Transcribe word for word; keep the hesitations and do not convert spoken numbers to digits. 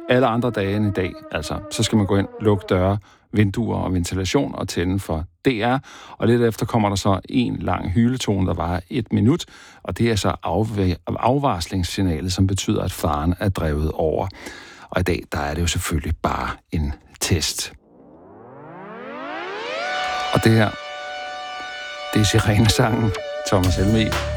alle andre dage end i dag, altså, så skal man gå ind, lukke døre, vinduer og ventilation og tænde for D R. Og lidt efter kommer der så en lang hyletone, der varer et minut, og det er så afv- afvarslingssignalet, som betyder, at faren er drevet over. Og i dag, der er det jo selvfølgelig bare en test. Og det her, det er sirenesangen, Thomas Helmig.